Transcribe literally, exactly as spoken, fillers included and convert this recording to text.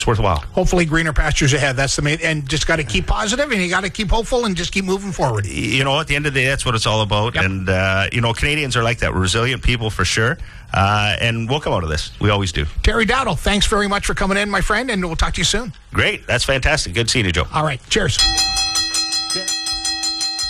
It's worthwhile. Hopefully greener pastures ahead. That's the main, and just got to keep positive, and you got to keep hopeful and just keep moving forward. You know, at the end of the day, that's what it's all about. Yep. And, uh, you know, Canadians are like that. We're resilient people for sure. Uh, and we'll come out of this. We always do. Terry Dowdle, thanks very much for coming in, my friend, and we'll talk to you soon. Great. That's fantastic. Good seeing you, Joe. All right. Cheers.